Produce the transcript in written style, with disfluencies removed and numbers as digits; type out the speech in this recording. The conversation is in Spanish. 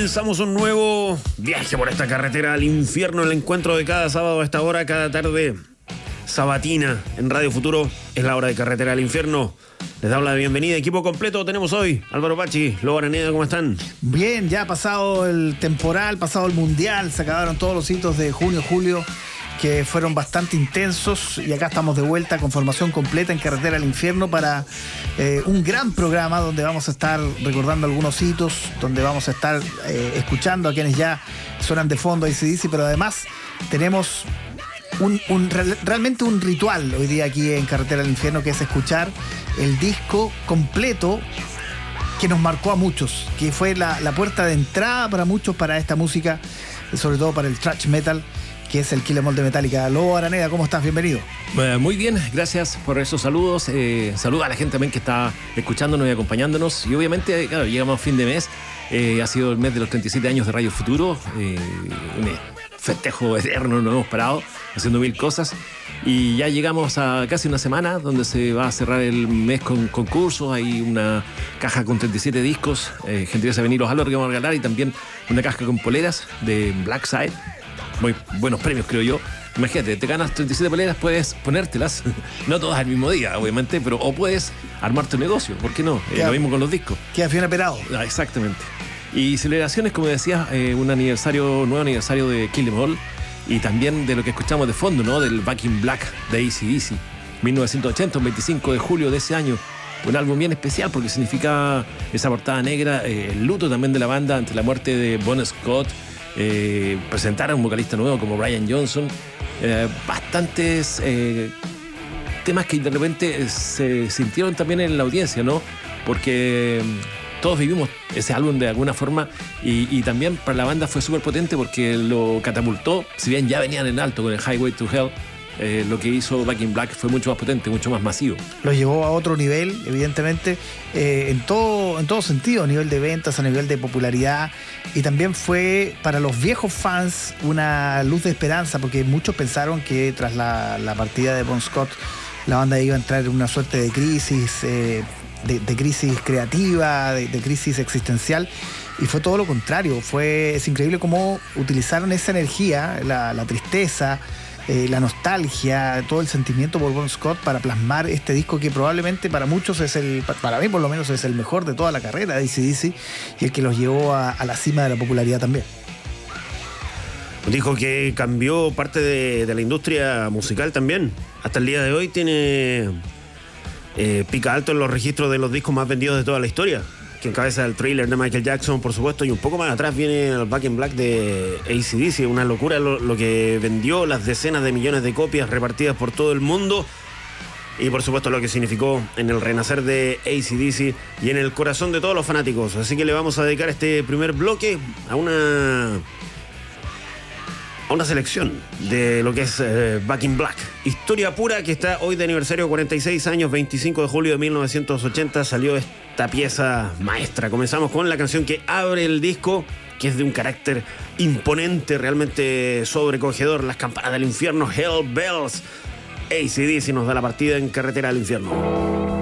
Comenzamos un nuevo viaje por esta carretera al infierno, el encuentro de cada sábado a esta hora, cada tarde sabatina en Radio Futuro. Es la hora de Carretera al Infierno. Les damos la bienvenida, equipo completo tenemos hoy. Álvaro Pachi, Lobo Araneda, ¿cómo están? Bien, ya ha pasado el temporal, pasado el mundial, se acabaron todos los hitos de junio, julio, que fueron bastante intensos, y acá estamos de vuelta con formación completa en Carretera al Infierno para un gran programa donde vamos a estar recordando algunos hitos, donde vamos a estar escuchando a quienes ya suenan de fondo AC/DC, pero además tenemos realmente un ritual hoy día aquí en Carretera al Infierno, que es escuchar el disco completo que nos marcó a muchos, que fue la puerta de entrada para muchos para esta música, sobre todo para el thrash metal, que es el Kill 'Em All de Metallica. Lobo Araneda, ¿cómo estás? Bienvenido. Muy bien, gracias por esos saludos. Saludos a la gente también que está escuchándonos y acompañándonos. Y obviamente, claro, llegamos a fin de mes. Ha sido el mes de los 37 años de Radio Futuro. Un festejo eterno, no hemos parado haciendo mil cosas. Y ya llegamos a casi una semana donde se va a cerrar el mes con concursos. Hay una caja con 37 discos. Gentileza venir los Álvaro que vamos a regalar, y también una caja con poleras de Black Side. Muy buenos premios, creo yo. Imagínate, te ganas 37 poleras, puedes ponértelas, no todas al mismo día, obviamente, pero o puedes armar tu negocio, ¿por qué no? Lo mismo con los discos. Queda bien operado. Exactamente. Y celebraciones, como decías, nuevo aniversario de Kill 'Em All, y también de lo que escuchamos de fondo, ¿no? Del Back in Black de AC/DC, 1980, el 25 de julio de ese año. Un álbum bien especial porque significa esa portada negra, el luto también de la banda ante la muerte de Bon Scott. Presentar a un vocalista nuevo como Brian Johnson, bastantes temas que de repente se sintieron también en la audiencia, ¿no? Porque todos vivimos ese álbum de alguna forma, y también para la banda fue súper potente porque lo catapultó. Si bien ya venían en alto con el Highway to Hell, lo que hizo Back in Black fue mucho más potente, mucho más masivo. Lo llevó a otro nivel, evidentemente, en todo sentido, a nivel de ventas, a nivel de popularidad, y también fue para los viejos fans una luz de esperanza, porque muchos pensaron que tras la partida de Bon Scott la banda iba a entrar en una suerte de crisis, de crisis creativa, de crisis existencial. Y fue todo lo contrario. Es increíble cómo utilizaron esa energía, la tristeza, la nostalgia, todo el sentimiento por Bon Scott para plasmar este disco que probablemente para muchos para mí por lo menos es el mejor de toda la carrera de AC/DC, y el que los llevó a la cima de la popularidad también. Un disco que cambió parte de la industria musical también. Hasta el día de hoy pica alto en los registros de los discos más vendidos de toda la historia, que encabeza el Thriller de Michael Jackson, por supuesto, y un poco más atrás viene el Back in Black de AC/DC. Una locura lo que vendió, las decenas de millones de copias repartidas por todo el mundo, y por supuesto lo que significó en el renacer de AC/DC y en el corazón de todos los fanáticos. Así que le vamos a dedicar este primer bloque a una selección de lo que es Back in Black. Historia pura, que está hoy de aniversario, 46 años, 25 de julio de 1980 salió esta pieza maestra. Comenzamos con la canción que abre el disco, que es de un carácter imponente, realmente sobrecogedor. Las campanas del infierno, Hell Bells. AC/DC nos da la partida en Carretera al Infierno.